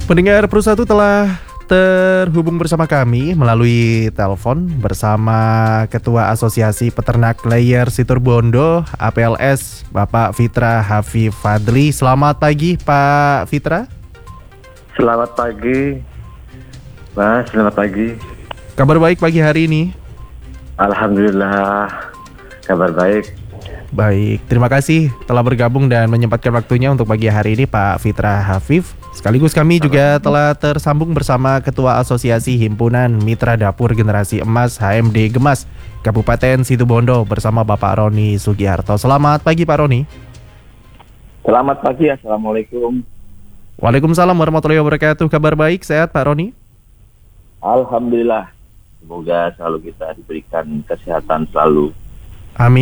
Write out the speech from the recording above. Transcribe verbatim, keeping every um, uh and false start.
Pendengar Pro satu telah terhubung bersama kami melalui telepon bersama Ketua Asosiasi Peternak Layer Situbondo A P L S, Bapak Fitra Hafif Fadli. Selamat pagi Pak Fitra. Selamat pagi Mas, selamat pagi. Kabar baik pagi hari ini? Alhamdulillah, kabar baik. Baik, terima kasih telah bergabung dan menyempatkan waktunya untuk pagi hari ini Pak Fitra Hafif. Sekaligus kami juga telah tersambung bersama Ketua Asosiasi Himpunan Mitra Dapur Generasi Emas H M D Gemas Kabupaten Situbondo bersama Bapak Roni Sugiharto. Selamat pagi Pak Roni. Selamat pagi, Assalamualaikum. Waalaikumsalam warahmatullahi wabarakatuh. Kabar baik, sehat Pak Roni? Alhamdulillah, semoga selalu kita diberikan kesehatan selalu. Amin.